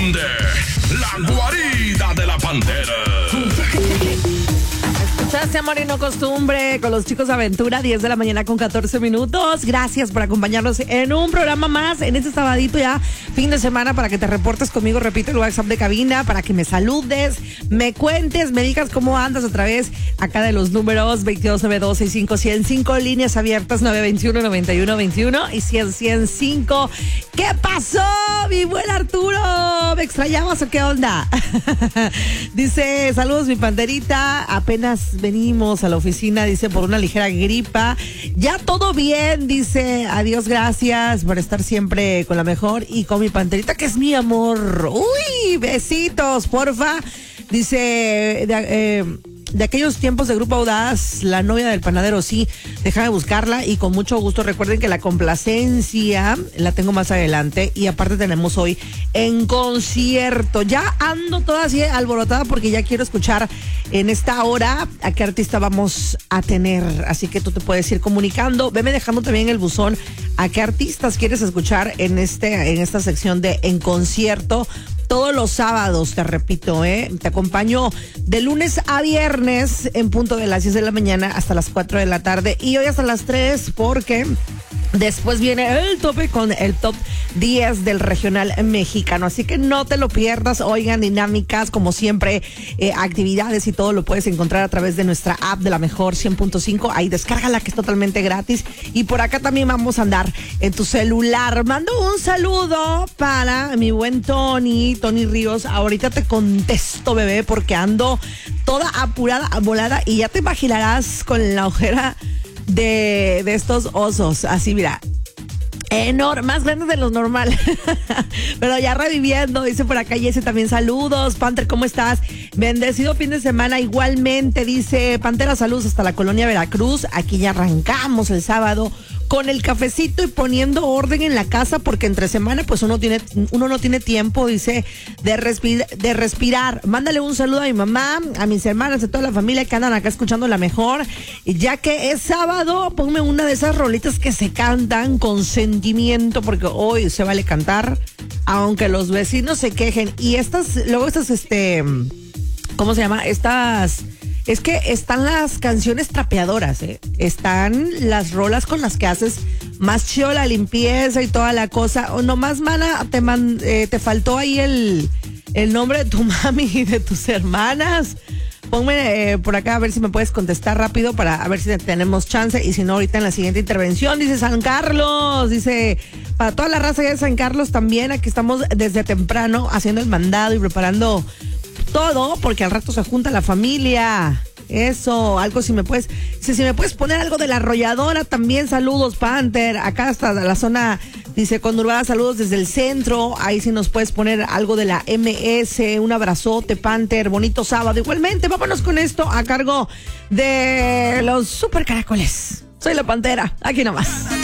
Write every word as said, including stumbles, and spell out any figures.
edición de La Guarida de la Pantera. Escuchaste Amor y No Costumbre con los chicos de Aventura, diez de la mañana con catorce minutos. Gracias por acompañarnos en un programa más, en este sabadito ya, fin de semana, para que te reportes conmigo. Repito el WhatsApp de cabina, para que me saludes, me cuentes, me digas cómo andas a través acá de los números veintidós noventa y dos sesenta y cinco cien cinco, líneas abiertas nueve veintiuno noventa y uno veintiuno y cien ciento cinco. ¿Qué pasó, mi buen Arturo? ¿Me extrañabas o qué onda? Dice, saludos mi panterita, apenas venimos a la oficina, dice, por una ligera gripa. Ya todo bien, dice, adiós, gracias por estar siempre con la mejor y con mi panterita, que es mi amor. Uy, besitos, porfa. Dice, de, eh, de aquellos tiempos de Grupo Audaz, la novia del panadero, sí, déjame buscarla y con mucho gusto. Recuerden que la complacencia la tengo más adelante y aparte tenemos hoy en concierto. Ya ando toda así alborotada porque ya quiero escuchar en esta hora a qué artista vamos a tener, así que tú te puedes ir comunicando. Veme dejando también el buzón a qué artistas quieres escuchar en este en esta sección de En Concierto. Todos los sábados, te repito, ¿eh? Te acompaño de lunes a viernes en punto de las diez de la mañana hasta las cuatro de la tarde y hoy hasta las tres porque después viene el tope con el top diez del regional mexicano. Así que no te lo pierdas. Oigan, dinámicas, como siempre, eh, actividades y todo lo puedes encontrar a través de nuestra app de la mejor cien punto cinco. Ahí descárgala, que es totalmente gratis. Y por acá también vamos a andar en tu celular. Mando un saludo para mi buen Tony, Tony Ríos. Ahorita te contesto, bebé, porque ando toda apurada, volada, y ya te imaginarás con la ojera de, de estos osos, así mira, enorme, más grandes de lo normal. Pero ya reviviendo, dice por acá Jesse también, saludos, Panther, ¿cómo estás? Bendecido fin de semana igualmente, dice Pantera, saludos hasta la colonia Veracruz. Aquí ya arrancamos el sábado con el cafecito y poniendo orden en la casa, porque entre semana pues uno tiene uno no tiene tiempo, dice, de respirar, de respirar. Mándale un saludo a mi mamá, a mis hermanas, a toda la familia que andan acá escuchando la mejor. Y ya que es sábado, ponme una de esas rolitas que se cantan con sentimiento, porque hoy se vale cantar, aunque los vecinos se quejen. Y estas, luego estas, este, ¿cómo se llama? Estas... Es que están las canciones trapeadoras, ¿eh? Están las rolas con las que haces más chido la limpieza y toda la cosa. O nomás, mana, te, man, eh, te faltó ahí el, el nombre de tu mami y de tus hermanas. Ponme eh, por acá a ver si me puedes contestar rápido para a ver si tenemos chance. Y si no, ahorita en la siguiente intervención. Dice San Carlos, dice, para toda la raza de San Carlos también. Aquí estamos desde temprano haciendo el mandado y preparando todo, porque al rato se junta la familia. Eso, algo si me puedes, si, si me puedes poner algo de la arrolladora también, saludos Panther, acá hasta la zona, dice conurbada, saludos desde el centro, ahí si nos puedes poner algo de la M S, un abrazote Panther, bonito sábado, igualmente, vámonos con esto a cargo de los super caracoles. Soy la Pantera, aquí nomás.